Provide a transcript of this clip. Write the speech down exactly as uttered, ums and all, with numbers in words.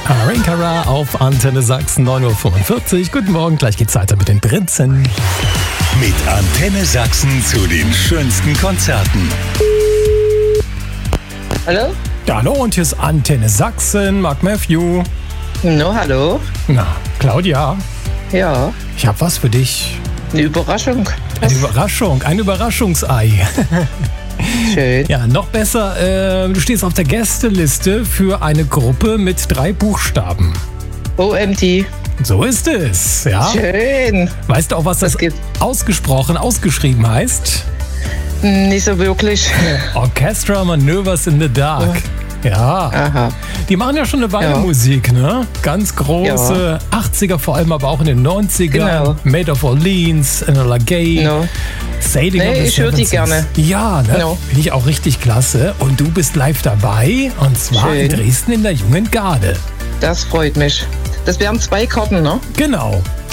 Arenkara auf Antenne Sachsen, neun Uhr fünfundvierzig. Guten Morgen, gleich geht's weiter mit den Prinzen. Mit Antenne Sachsen zu den schönsten Konzerten. Hallo? Ja, hallo, und hier ist Antenne Sachsen, Mark Matthew. No, hallo? Na, Claudia, Ja, ich hab was für dich. eine Überraschung. Eine Überraschung, ein Überraschungsei. Schön. Ja, noch besser, äh, du stehst auf der Gästeliste für eine Gruppe mit drei Buchstaben. O M T. So ist es, ja. Schön. Weißt du auch, was das Das gibt- ausgesprochen, ausgeschrieben heißt? Nicht so wirklich. Orchestra Maneuvers in the Dark. Ja. Aha. Die machen ja schon eine Weile Ja. Musik, ne? Ganz große, achtziger vor allem, aber auch in den neunzigern. Genau. Made of Orleans, Enola Gay, No. Sailing Nee, of the ich höre die Seven Seas. gerne. Ja, ne? No. Finde ich auch richtig klasse. Und du bist live dabei, und zwar in Schön. Dresden in der Jungen Garde. Das freut mich. Das wären zwei Karten, ne? Genau.